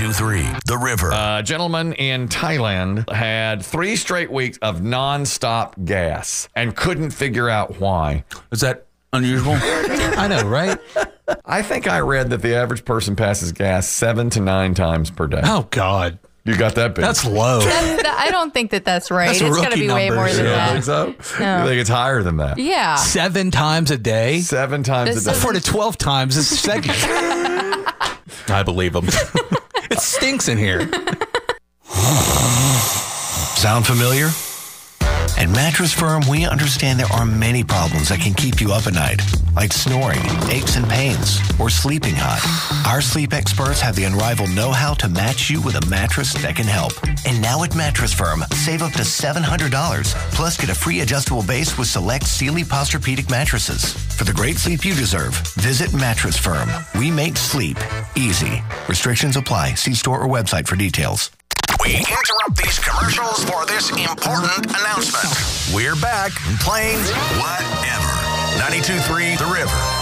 92.3 The River. A gentleman in Thailand had 3 straight weeks of nonstop gas and couldn't figure out why. Is that unusual? I know, right? I think I read that the average person passes gas 7 to 9 times per day. Oh, God. You got that big? That's low. I don't think that's right. That's It's got to rookie be way more numbers. than You that. think so? No. You think it's higher than that? Yeah. 7 times a day? 7 times This a day. is- 4 to 12 times a segment. I believe him. It stinks in here. Sound familiar? At Mattress Firm, we understand there are many problems that can keep you up at night, like snoring, aches and pains, or sleeping hot. Our sleep experts have the unrivaled know-how to match you with a mattress that can help. And now at Mattress Firm, save up to $700, plus get a free adjustable base with select Sealy Posturepedic mattresses. For the great sleep you deserve, visit Mattress Firm. We make sleep easy. Restrictions apply. See store or website for details. We interrupt these commercials for this important announcement. We're back Playing whatever. 92.3 The River.